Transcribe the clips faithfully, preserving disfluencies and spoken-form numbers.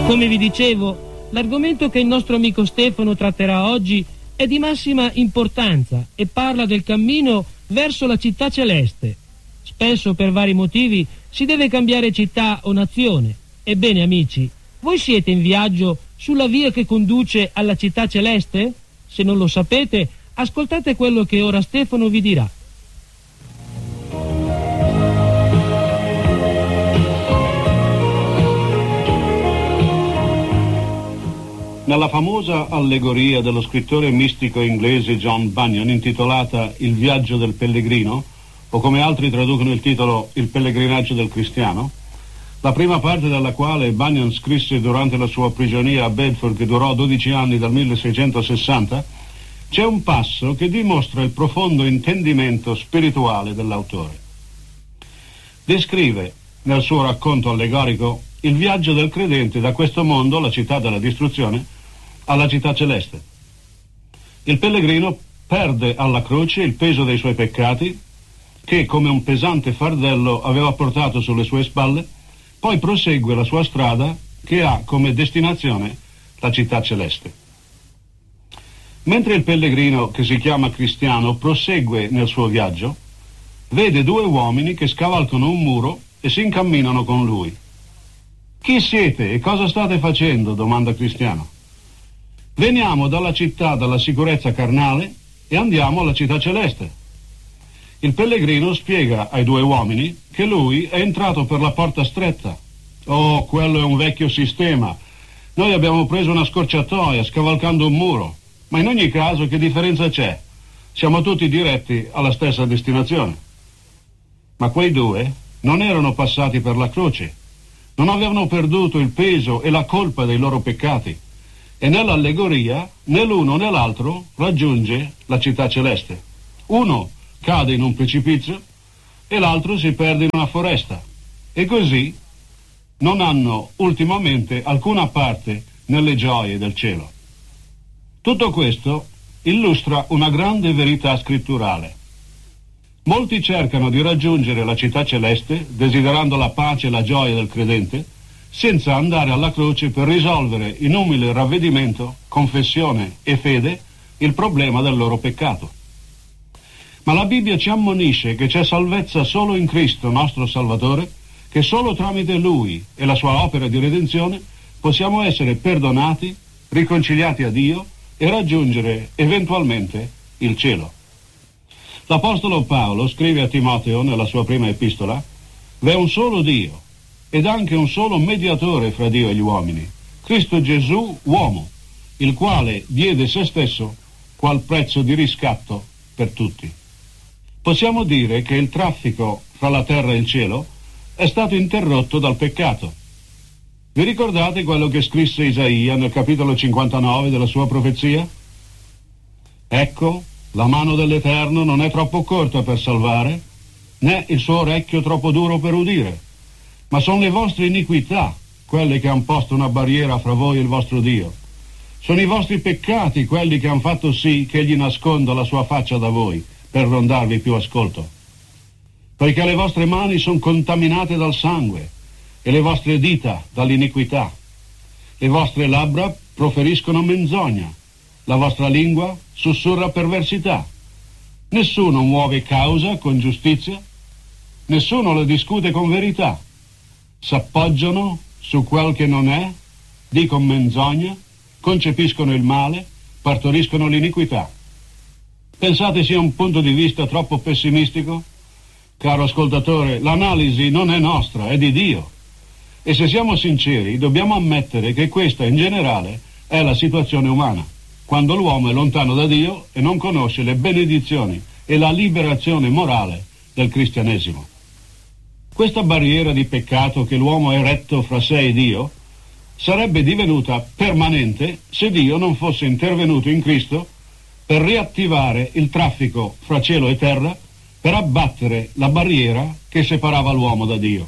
Come vi dicevo, l'argomento che il nostro amico Stefano tratterà oggi è di massima importanza e parla del cammino verso la città celeste. Spesso, per vari motivi, si deve cambiare città o nazione. Ebbene, amici, voi siete in viaggio sulla via che conduce alla città celeste? Se non lo sapete, ascoltate quello che ora Stefano vi dirà. Nella famosa allegoria dello scrittore mistico inglese John Bunyan, intitolata Il viaggio del pellegrino, o come altri traducono il titolo Il pellegrinaggio del cristiano, la prima parte della quale Bunyan scrisse durante la sua prigionia a Bedford, che durò dodici anni dal milleseicentosessanta, c'è un passo che dimostra il profondo intendimento spirituale dell'autore. Descrive nel suo racconto allegorico il viaggio del credente da questo mondo, la città della distruzione, alla città celeste. Il pellegrino perde alla croce il peso dei suoi peccati, che come un pesante fardello aveva portato sulle sue spalle, poi prosegue la sua strada che ha come destinazione la città celeste. Mentre il pellegrino, che si chiama cristiano, prosegue nel suo viaggio, vede due uomini che scavalcano un muro e si incamminano con lui. «Chi siete e cosa state facendo?» domanda Cristiano. «Veniamo dalla città dalla sicurezza carnale e andiamo alla città celeste». Il pellegrino spiega ai due uomini che lui è entrato per la porta stretta. «Oh, quello è un vecchio sistema. Noi abbiamo preso una scorciatoia scavalcando un muro. Ma in ogni caso che differenza c'è? Siamo tutti diretti alla stessa destinazione». Ma quei due non erano passati per la croce, non avevano perduto il peso e la colpa dei loro peccati, e nell'allegoria né l'uno né l'altro raggiunge la città celeste. Uno cade in un precipizio e l'altro si perde in una foresta, e così non hanno ultimamente alcuna parte nelle gioie del cielo. Tutto questo illustra una grande verità scritturale. Molti cercano di raggiungere la città celeste, desiderando la pace e la gioia del credente, senza andare alla croce per risolvere in umile ravvedimento, confessione e fede il problema del loro peccato. Ma la Bibbia ci ammonisce che c'è salvezza solo in Cristo, nostro Salvatore, che solo tramite Lui e la sua opera di redenzione possiamo essere perdonati, riconciliati a Dio e raggiungere eventualmente il cielo. L'Apostolo Paolo scrive a Timoteo nella sua prima epistola: «V'è un solo Dio ed anche un solo mediatore fra Dio e gli uomini, Cristo Gesù uomo, il quale diede se stesso qual prezzo di riscatto per tutti». Possiamo dire che il traffico fra la terra e il cielo è stato interrotto dal peccato. Vi ricordate quello che scrisse Isaia nel capitolo cinquantanove della sua profezia? «Ecco, la mano dell'Eterno non è troppo corta per salvare, né il suo orecchio troppo duro per udire, ma sono le vostre iniquità quelle che hanno posto una barriera fra voi e il vostro Dio. Sono i vostri peccati quelli che hanno fatto sì che egli nasconda la sua faccia da voi, per non darvi più ascolto. Poiché le vostre mani sono contaminate dal sangue e le vostre dita dall'iniquità. Le vostre labbra proferiscono menzogna, la vostra lingua sussurra perversità. Nessuno muove causa con giustizia, nessuno la discute con verità. S'appoggiano su quel che non è, dicono menzogna, concepiscono il male, partoriscono l'iniquità». Pensate sia un punto di vista troppo pessimistico? Caro ascoltatore, l'analisi non è nostra, è di Dio. E se siamo sinceri, dobbiamo ammettere che questa in generale è la situazione umana, quando l'uomo è lontano da Dio e non conosce le benedizioni e la liberazione morale del cristianesimo. Questa barriera di peccato che l'uomo ha eretto fra sé e Dio sarebbe divenuta permanente se Dio non fosse intervenuto in Cristo per riattivare il traffico fra cielo e terra, per abbattere la barriera che separava l'uomo da Dio.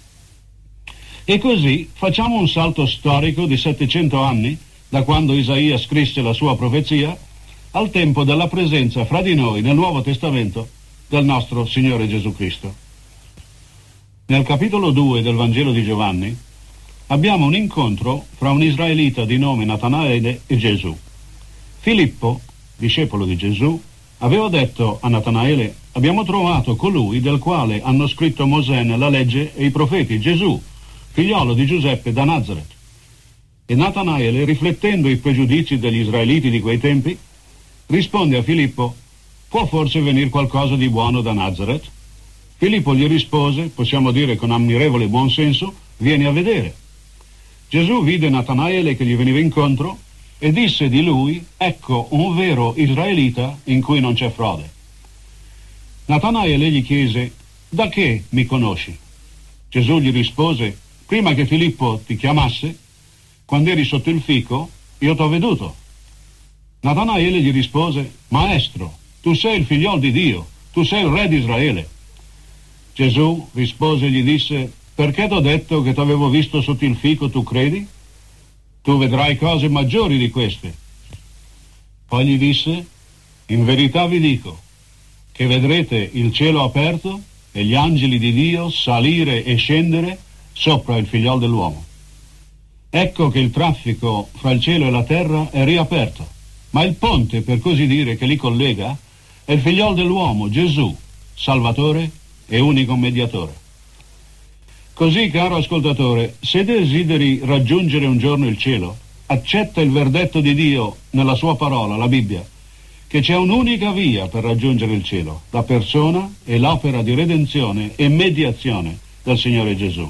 E così facciamo un salto storico di settecento anni, da quando Isaia scrisse la sua profezia, al tempo della presenza fra di noi nel Nuovo Testamento del nostro Signore Gesù Cristo. Nel capitolo due del Vangelo di Giovanni abbiamo un incontro fra un israelita di nome Natanaele e Gesù. Filippo, discepolo di Gesù, aveva detto a Natanaele: abbiamo trovato colui del quale hanno scritto Mosè nella legge e i profeti, Gesù, figliolo di Giuseppe da Nazaret. E Natanaele, riflettendo i pregiudizi degli israeliti di quei tempi, risponde a Filippo: può forse venire qualcosa di buono da Nazaret? Filippo gli rispose, possiamo dire con ammirevole buonsenso: vieni a vedere. Gesù vide Natanaele che gli veniva incontro e disse di lui: ecco un vero israelita in cui non c'è frode. Natanaele gli chiese: da che mi conosci? Gesù gli rispose: prima che Filippo ti chiamasse, quando eri sotto il fico, io t'ho veduto. Natanaele gli rispose: maestro, tu sei il figliol di Dio, tu sei il re di Israele. Gesù rispose e gli disse: perché t'ho detto che t'avevo visto sotto il fico, tu credi? Tu vedrai cose maggiori di queste. Poi gli disse: in verità vi dico che vedrete il cielo aperto e gli angeli di Dio salire e scendere sopra il figliol dell'uomo. Ecco che il traffico fra il cielo e la terra è riaperto, ma il ponte, per così dire, che li collega è il figliol dell'uomo, Gesù, Salvatore e unico mediatore. Così, caro ascoltatore, se desideri raggiungere un giorno il cielo, accetta il verdetto di Dio nella sua parola, la Bibbia, che c'è un'unica via per raggiungere il cielo, la persona e l'opera di redenzione e mediazione del Signore Gesù.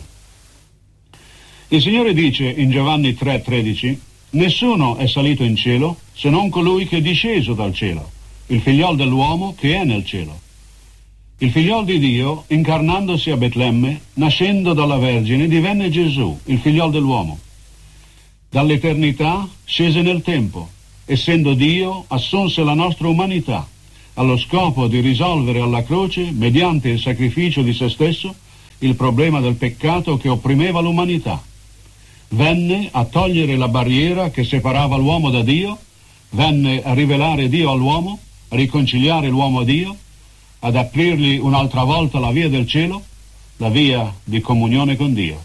Il Signore dice in Giovanni tre tredici: nessuno è salito in cielo se non colui che è disceso dal cielo, il figliol dell'uomo che è nel cielo. Il figliol di Dio, incarnandosi a Betlemme, nascendo dalla Vergine, divenne Gesù, il figliol dell'uomo. Dall'eternità scese nel tempo, essendo Dio, assunse la nostra umanità, allo scopo di risolvere alla croce, mediante il sacrificio di se stesso, il problema del peccato che opprimeva l'umanità. Venne a togliere la barriera che separava l'uomo da Dio, venne a rivelare Dio all'uomo, a riconciliare l'uomo a Dio, ad aprirgli un'altra volta la via del cielo, la via di comunione con Dio.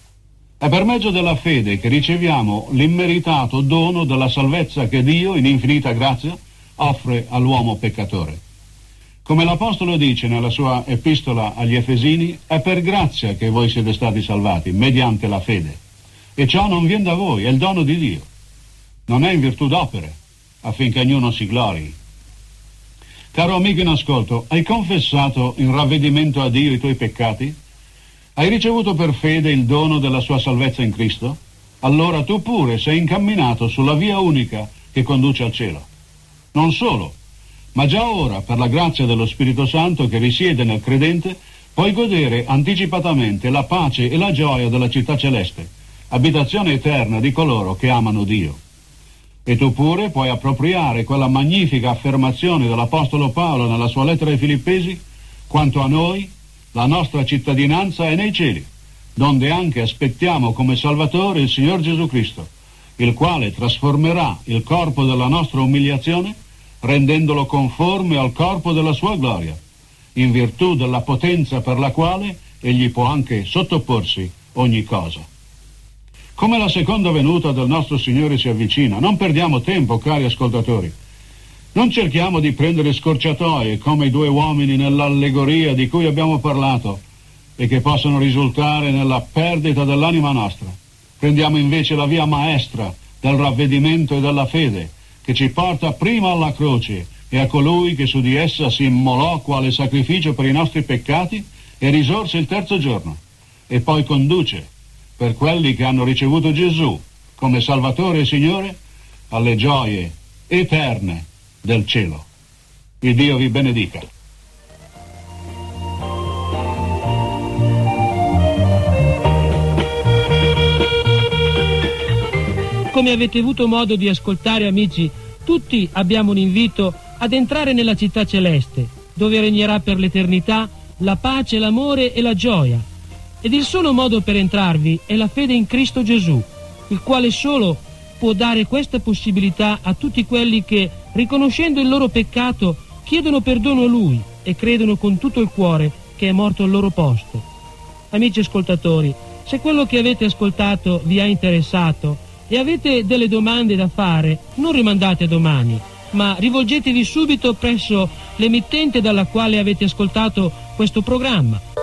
È per mezzo della fede che riceviamo l'immeritato dono della salvezza che Dio, in infinita grazia, offre all'uomo peccatore. Come l'Apostolo dice nella sua epistola agli Efesini, è per grazia che voi siete stati salvati, mediante la fede. E ciò non viene da voi, è il dono di Dio. Non è in virtù d'opere, affinché ognuno si glori. Caro amico in ascolto, hai confessato in ravvedimento a Dio i tuoi peccati? Hai ricevuto per fede il dono della sua salvezza in Cristo? Allora tu pure sei incamminato sulla via unica che conduce al cielo. Non solo, ma già ora, per la grazia dello Spirito Santo che risiede nel credente, puoi godere anticipatamente la pace e la gioia della città celeste, abitazione eterna di coloro che amano Dio. E tu pure puoi appropriare quella magnifica affermazione dell'Apostolo Paolo nella sua lettera ai Filippesi: quanto a noi, la nostra cittadinanza è nei cieli, donde anche aspettiamo come Salvatore il Signor Gesù Cristo, il quale trasformerà il corpo della nostra umiliazione, rendendolo conforme al corpo della sua gloria, in virtù della potenza per la quale egli può anche sottoporsi ogni cosa. Come la seconda venuta del nostro Signore si avvicina, non perdiamo tempo, cari ascoltatori. Non cerchiamo di prendere scorciatoie come i due uomini nell'allegoria di cui abbiamo parlato e che possono risultare nella perdita dell'anima nostra. Prendiamo invece la via maestra del ravvedimento e della fede, che ci porta prima alla croce e a colui che su di essa si immolò quale sacrificio per i nostri peccati e risorse il terzo giorno, e poi conduce, per quelli che hanno ricevuto Gesù come Salvatore e Signore, alle gioie eterne del cielo. Il Dio vi benedica. Come avete avuto modo di ascoltare, amici, tutti abbiamo un invito ad entrare nella città celeste, dove regnerà per l'eternità la pace, l'amore e la gioia. Ed il solo modo per entrarvi è la fede in Cristo Gesù, il quale solo può dare questa possibilità a tutti quelli che, riconoscendo il loro peccato, chiedono perdono a Lui e credono con tutto il cuore che è morto al loro posto. Amici ascoltatori, Se quello che avete ascoltato vi ha interessato e avete delle domande da fare, non rimandate a domani, ma rivolgetevi subito presso l'emittente dalla quale avete ascoltato questo programma